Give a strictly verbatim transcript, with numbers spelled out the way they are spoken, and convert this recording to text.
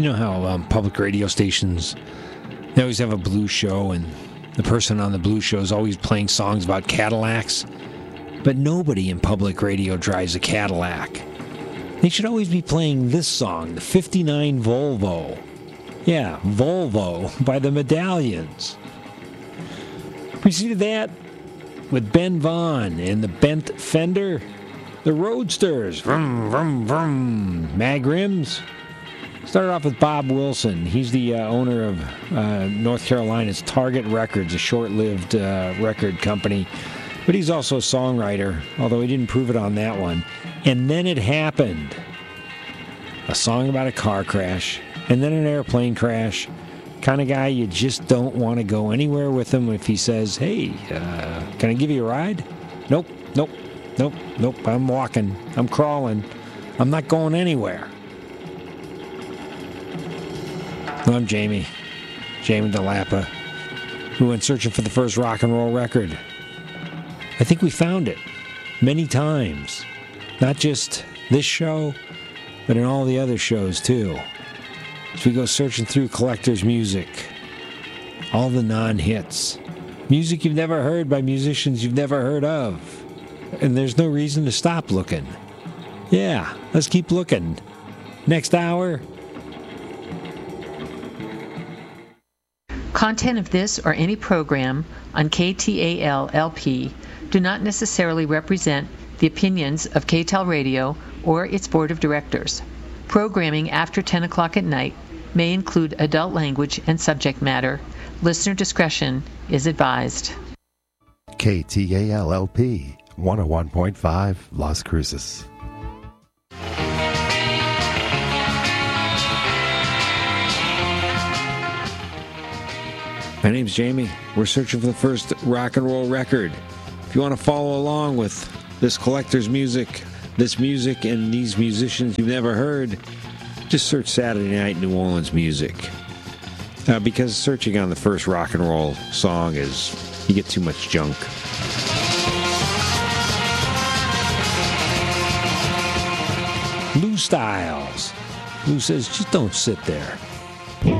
You know how um, public radio stations, they always have a blues show, and the person on the blues show is always playing songs about Cadillacs? But nobody in public radio drives a Cadillac. They should always be playing this song, the fifty-nine Volvo. Yeah, Volvo by the Medallions. Preceded that with Ben Vaughn and the Bent Fender, the Roadsters, vroom, vroom, vroom, Mag Rims. Started off with Bob Wilson. He's the uh, owner of uh, North Carolina's Target Records, a short-lived uh, record company. But he's also a songwriter, although he didn't prove it on that one. And Then It Happened. A song about a car crash, and then an airplane crash. Kind of guy you just don't want to go anywhere with him if he says, hey, uh, can I give you a ride? Nope, nope, nope, nope. I'm walking. I'm crawling. I'm not going anywhere. Well, I'm Jamie. Jamie DeLappa, who went searching for the first rock and roll record. I think we found it many times. Not just this show, but in all the other shows, too. As we go searching through collector's music, all the non-hits, music you've never heard by musicians you've never heard of. And there's no reason to stop looking. Yeah, let's keep looking. Next hour. Content of this or any program on K T A L L P do not necessarily represent the opinions of K T A L Radio or its board of directors. Programming after ten o'clock at night may include adult language and subject matter. Listener discretion is advised. K T A L L P one oh one point five Las Cruces. My name's Jamie. We're searching for the first rock and roll record. If you want to follow along with this collector's music, this music, and these musicians you've never heard, just search Saturday Night New Orleans music. Uh, because searching on the first rock and roll song is, you get too much junk. Lou Styles. Lou says, just don't sit there.